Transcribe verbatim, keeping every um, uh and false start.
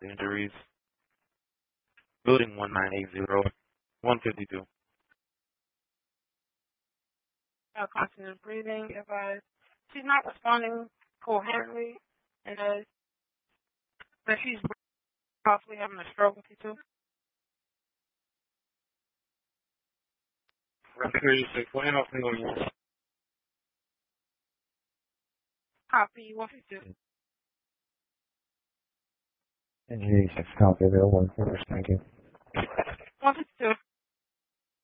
injuries. Building one nine eight zero, one fifty-two. Uh, constant breathing. If I, she's not responding coherently, and uh, that she's possibly having a stroke too. thirty-six, what else are you going? Copy, one fifty-two. And G six copy, available in quarters, thank you.